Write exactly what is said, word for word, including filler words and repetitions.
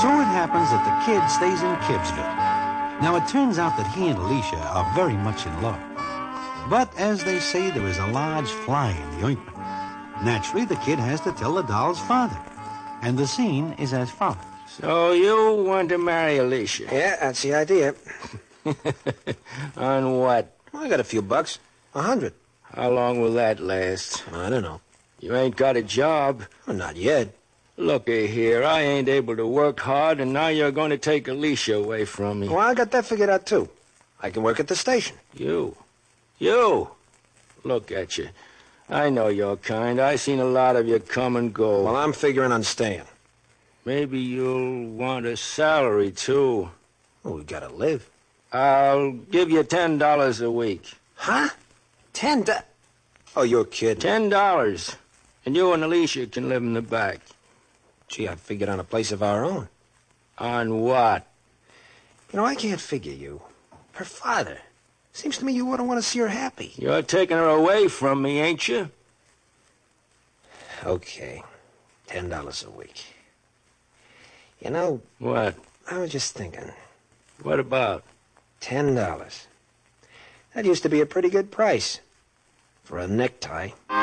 So it happens that the kid stays in Kibbsville. Now, it turns out that he and Alicia are very much in love. But, as they say, there is a large fly in the ointment. Naturally, the kid has to tell the doll's father. And the scene is as follows. So you want to marry Alicia? Yeah, that's the idea. On what? Well, I got a few bucks. A hundred. How long will that last? I don't know. You ain't got a job. Well, not yet. Looky here, I ain't able to work hard, and now you're going to take Alicia away from me. Well, I got that figured out, too. I can work at the station. You? You? Look at you. I know your kind. I seen a lot of you come and go. Well, I'm figuring on staying. Maybe you'll want a salary, too. Well, we gotta live. I'll give you ten dollars a week. Huh? Ten do- Oh, you're kidding. Ten dollars. And you and Alicia can live in the back. Gee, I figured on a place of our own. On what? You know, I can't figure you. Her father. Seems to me you wouldn't want to see her happy. You're taking her away from me, ain't you? Okay. Ten dollars a week. You know... What? I was just thinking. What about? Ten dollars. That used to be a pretty good price. For a necktie.